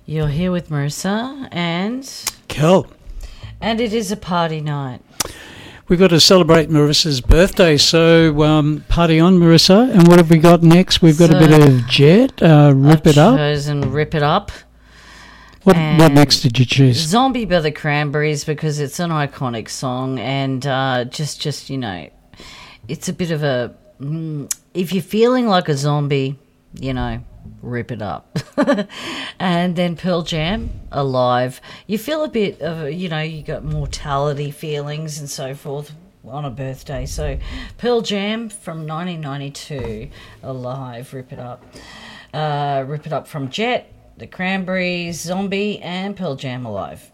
You're here with Marissa and Kel. And it is a party night. We've got to celebrate Marissa's birthday, so party on, Marissa. And what have we got next? We've got a bit of Jet, Rip It Up. I've chosen Rip It Up. What next did you choose? Zombie by the Cranberries, because it's an iconic song, and just you know, it's a bit of a... if you're feeling like a zombie, you know, rip it up. And then Pearl Jam, Alive. You feel a bit of, you know, you got mortality feelings and so forth on a birthday. So Pearl Jam from 1992, Alive, Rip It Up. Rip It Up from Jet, The Cranberries, Zombie, and Pearl Jam, Alive.